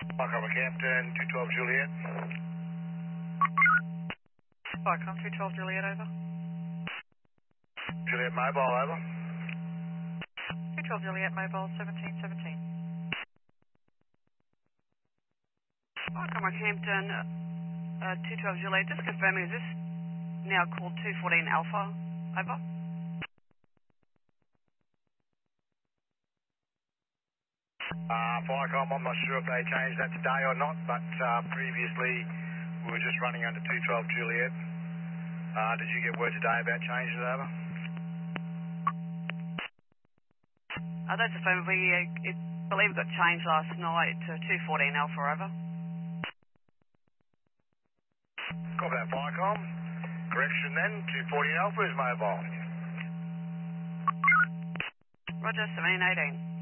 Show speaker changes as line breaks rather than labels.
Welcome to Campton, 212 Juliet.
Welcome, 212 Juliet, over.
Juliet Mobile, over.
212 Juliet, mobile 1717.
Welcome to Campton, 212 Juliet. Just confirming, is this now called 214 Alpha? Over.
Viacom, I'm not sure if they changed that today or not, but previously we were just running under 212 Juliet. Did you get word today about changing it over?
That's a phone. We believe it got changed last night to 214 Alpha, over.
Copy that, Viacom. Correction then, 240 Alpha is mobile.
Roger, 1718.